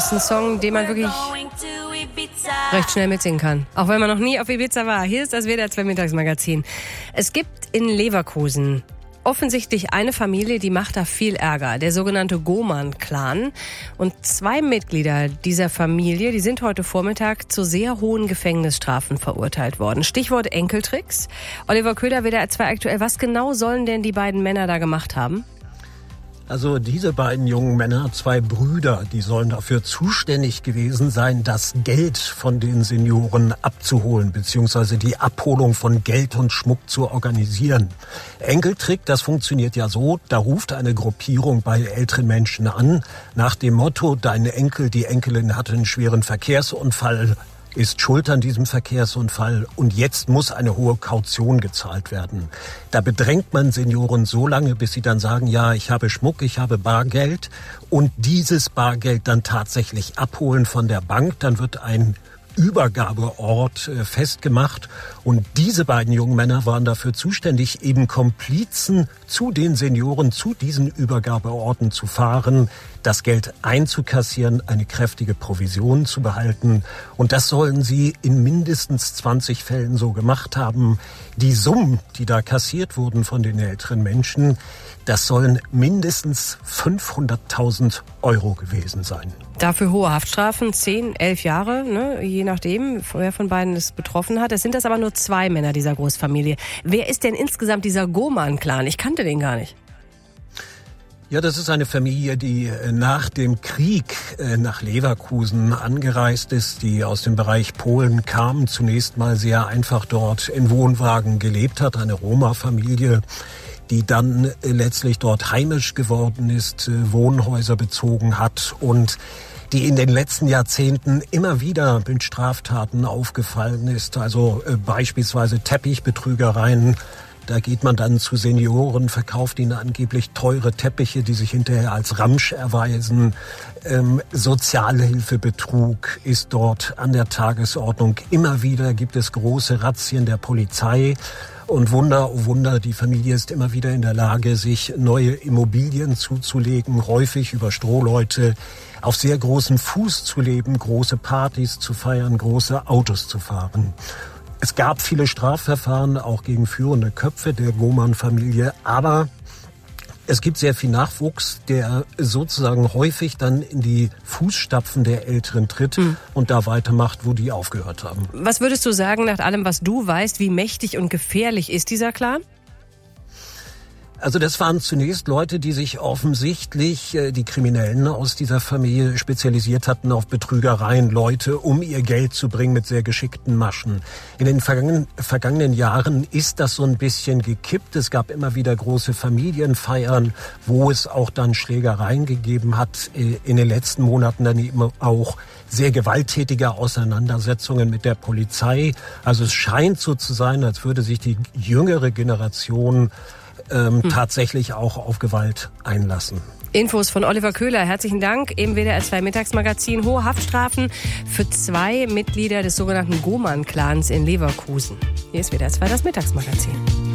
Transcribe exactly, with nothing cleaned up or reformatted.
ist ein Song, den man wirklich recht schnell mitsingen kann. Auch wenn man noch nie auf Ibiza war. Hier ist das W D R zwei Mittagsmagazin. Es gibt in Leverkusen offensichtlich eine Familie, die macht da viel Ärger. Der sogenannte Goman-Clan. Und zwei Mitglieder dieser Familie, die sind heute Vormittag zu sehr hohen Gefängnisstrafen verurteilt worden. Stichwort Enkeltricks. Oliver Köhler, W D R zwei aktuell. Was genau sollen denn die beiden Männer da gemacht haben? Also diese beiden jungen Männer, zwei Brüder, die sollen dafür zuständig gewesen sein, das Geld von den Senioren abzuholen, beziehungsweise die Abholung von Geld und Schmuck zu organisieren. Enkeltrick, das funktioniert ja so, da ruft eine Gruppierung bei älteren Menschen an, nach dem Motto, dein Enkel, die Enkelin hatte einen schweren Verkehrsunfall, ist schuld an diesem Verkehrsunfall und jetzt muss eine hohe Kaution gezahlt werden. Da bedrängt man Senioren so lange, bis sie dann sagen, ja, ich habe Schmuck, ich habe Bargeld und dieses Bargeld dann tatsächlich abholen von der Bank. Dann wird ein Übergabeort äh, festgemacht und diese beiden jungen Männer waren dafür zuständig, eben Komplizen zu den Senioren, zu diesen Übergabeorten zu fahren, das Geld einzukassieren, eine kräftige Provision zu behalten und das sollen sie in mindestens zwanzig Fällen so gemacht haben. Die Summen, die da kassiert wurden von den älteren Menschen, das sollen mindestens fünfhunderttausend Euro gewesen sein. Dafür hohe Haftstrafen, zehn, elf Jahre, ne, je nachdem, wer von beiden es betroffen hat. Es sind das aber nur zwei Männer dieser Großfamilie. Wer ist denn insgesamt dieser Goman-Clan? Ich kannte den gar nicht. Ja, das ist eine Familie, die nach dem Krieg nach Leverkusen angereist ist, die aus dem Bereich Polen kam, zunächst mal sehr einfach dort in Wohnwagen gelebt hat, eine Roma-Familie, die dann letztlich dort heimisch geworden ist, Wohnhäuser bezogen hat und die in den letzten Jahrzehnten immer wieder mit Straftaten aufgefallen ist, also äh, beispielsweise Teppichbetrügereien. Da geht man dann zu Senioren, verkauft ihnen angeblich teure Teppiche, die sich hinterher als Ramsch erweisen. Ähm, Sozialhilfebetrug ist dort an der Tagesordnung. Immer wieder gibt es große Razzien der Polizei. Und Wunder, oh Wunder, die Familie ist immer wieder in der Lage, sich neue Immobilien zuzulegen, häufig über Strohleute, auf sehr großem Fuß zu leben, große Partys zu feiern, große Autos zu fahren. Es gab viele Strafverfahren, auch gegen führende Köpfe der Goman-Familie, aber es gibt sehr viel Nachwuchs, der sozusagen häufig dann in die Fußstapfen der Älteren tritt mhm. und da weitermacht, wo die aufgehört haben. Was würdest du sagen, nach allem, was du weißt, wie mächtig und gefährlich ist dieser Clan? Also das waren zunächst Leute, die sich offensichtlich, äh, die Kriminellen aus dieser Familie spezialisiert hatten auf Betrügereien, Leute, um ihr Geld zu bringen mit sehr geschickten Maschen. In den vergangenen, vergangenen Jahren ist das so ein bisschen gekippt. Es gab immer wieder große Familienfeiern, wo es auch dann Schlägereien gegeben hat. Äh, in den letzten Monaten dann eben auch sehr gewalttätige Auseinandersetzungen mit der Polizei. Also es scheint so zu sein, als würde sich die jüngere Generation Ähm, hm. tatsächlich auch auf Gewalt einlassen. Infos von Oliver Köhler. Herzlichen Dank. Im W D R zwei Mittagsmagazin. Hohe Haftstrafen für zwei Mitglieder des sogenannten Goman-Clans in Leverkusen. Hier ist W D R zwei das Mittagsmagazin.